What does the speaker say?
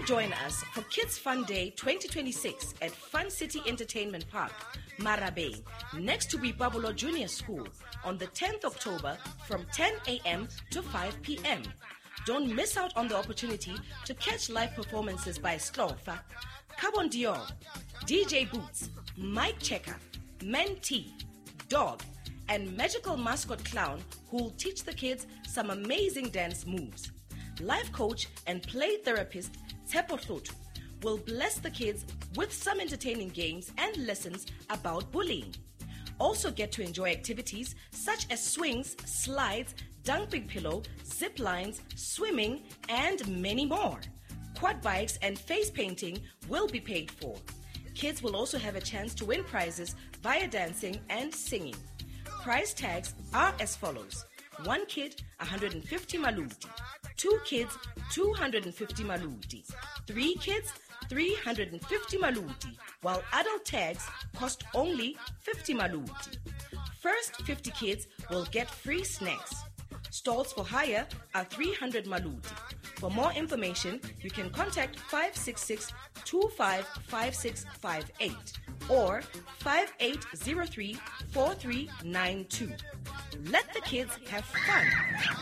Come join us for Kids Fun Day 2026 at Fun City Entertainment Park, Marabe, next to Bipabulo Junior School on the 10th October from 10 a.m. to 5 p.m. Don't miss out on the opportunity to catch live performances by Slofa, Carbon Dior, DJ Boots, Mike Checker, Mentee, Dog, and magical mascot clown who will teach the kids some amazing dance moves. Life coach and play therapist Tepo Hlotu will bless the kids with some entertaining games and lessons about bullying. Also get to enjoy activities such as swings, slides, dunk big pillow, zip lines, swimming, and many more. Quad bikes and face painting will be paid for. Kids will also have a chance to win prizes via dancing and singing. Prize tags are as follows: 1 kid, 150 maludi; 2 kids, 250 maludi; 3 kids, 350 maludi, while adult tags cost only 50 maludi. First 50 kids will get free snacks. Stalls for hire are 300 maludi. For more information, you can contact 566-255658 or 5803-4392. Let the kids have fun.